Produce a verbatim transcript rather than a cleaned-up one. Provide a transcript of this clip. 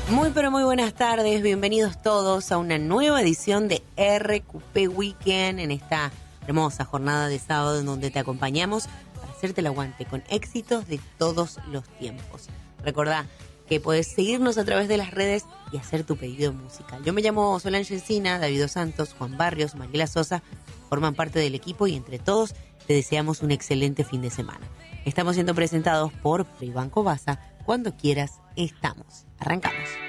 Muy pero muy buenas tardes, bienvenidos todos a una nueva edición de R Q P Weekend en esta hermosa jornada de sábado en donde te acompañamos para hacerte el aguante con éxitos de todos los tiempos. Recordá que puedes seguirnos a través de las redes y hacer tu pedido musical. Yo me llamo Solange Encina, David Dos Santos, Juan Barrios, Mariela Sosa, forman parte del equipo y entre todos te deseamos un excelente fin de semana. Estamos siendo presentados por Pribanco Basa. Cuando quieras, estamos. Arrancamos.